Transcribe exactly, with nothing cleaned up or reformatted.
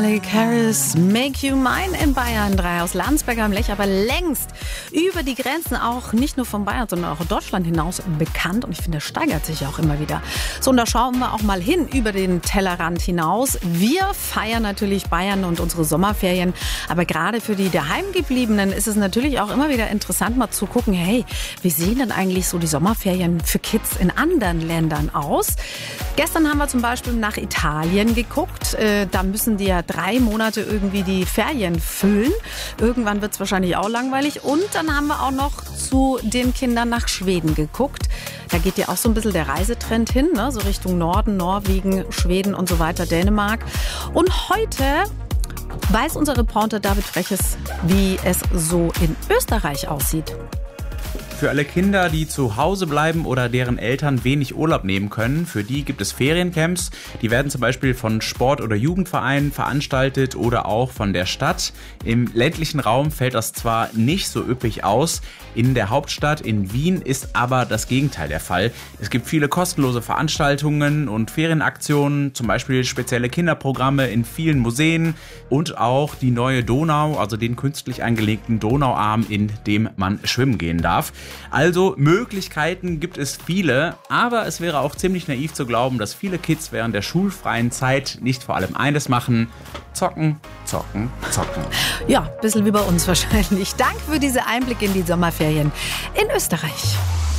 Calvin Harris, Make You Mine in Bayern drei aus Landsberg am Lech, aber längst über die Grenzen auch nicht nur von Bayern, sondern auch Deutschland hinaus bekannt. Und ich finde, das steigert sich auch immer wieder. So, und da schauen wir auch mal hin über den Tellerrand hinaus. Wir feiern natürlich Bayern und unsere Sommerferien, aber gerade für die Daheimgebliebenen ist es natürlich auch immer wieder interessant, mal zu gucken, hey, wie sehen denn eigentlich so die Sommerferien für Kids in anderen Ländern aus? Gestern haben wir zum Beispiel nach Italien geguckt. Äh, da müssen die ja drei Monate irgendwie die Ferien füllen. Irgendwann wird es wahrscheinlich auch langweilig. Und dann haben wir auch noch zu den Kindern nach Schweden geguckt. Da geht ja auch so ein bisschen der Reisetrend hin, ne? So Richtung Norden, Norwegen, Schweden und so weiter, Dänemark. Und heute weiß unser Reporter David Freches, wie es so in Österreich aussieht. Für alle Kinder, die zu Hause bleiben oder deren Eltern wenig Urlaub nehmen können, für die gibt es Feriencamps. Die werden zum Beispiel von Sport- oder Jugendvereinen veranstaltet oder auch von der Stadt. Im ländlichen Raum fällt das zwar nicht so üppig aus. In der Hauptstadt, in Wien, ist aber das Gegenteil der Fall. Es gibt viele kostenlose Veranstaltungen und Ferienaktionen, zum Beispiel spezielle Kinderprogramme in vielen Museen und auch die neue Donau, also den künstlich angelegten Donauarm, in dem man schwimmen gehen darf. Also Möglichkeiten gibt es viele, aber es wäre auch ziemlich naiv zu glauben, dass viele Kids während der schulfreien Zeit nicht vor allem eines machen: zocken, zocken, zocken. Ja, ein bisschen wie bei uns wahrscheinlich. Danke für diese Einblicke in die Sommerferien in Österreich.